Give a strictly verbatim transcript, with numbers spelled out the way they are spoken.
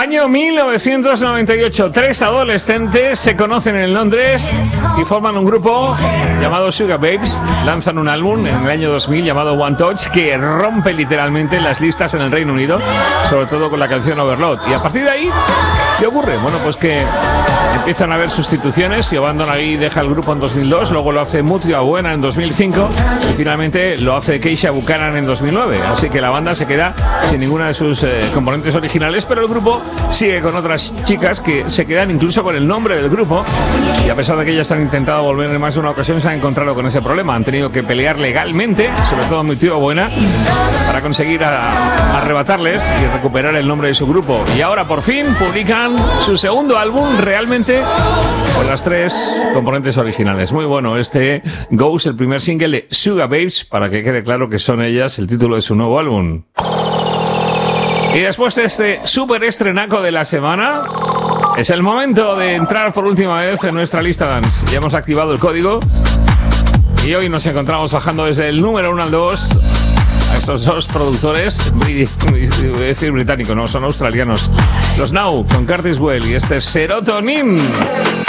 Año mil novecientos noventa y ocho. Tres adolescentes se conocen en Londres y forman un grupo llamado Sugababes. Lanzan un álbum en el año dos mil llamado One Touch que rompe literalmente las listas en el Reino Unido, sobre todo con la canción Overload. Y a partir de ahí, ¿qué ocurre? Bueno, pues que empiezan a haber sustituciones. Siobhan Donaghy deja el grupo en dos mil dos, luego lo hace Mutia Buena en dos mil cinco y finalmente lo hace Keisha Buchanan en dos mil nueve. Así que la banda se queda sin ninguna de sus eh, componentes originales, pero el grupo sigue con otras chicas que se quedan incluso con el nombre del grupo, y a pesar de que ellas han intentado volver en más de una ocasión, se han encontrado con ese problema. Han tenido que pelear legalmente, sobre todo Mutia Buena, para conseguir a, arrebatarles y recuperar el nombre de su grupo. Y ahora por fin publican su segundo álbum realmente con las tres componentes originales. Muy bueno este Ghost, el primer single de Sugababes, para que quede claro que son ellas el título de su nuevo álbum. Y después de este súper estrenaco de la semana, es el momento de entrar por última vez en nuestra lista dance. Ya hemos activado el código y hoy nos encontramos bajando desde el número uno al dos a estos dos productores, voy a decir británicos, no, son australianos. Los Now con Curtis Well y este Serotonin.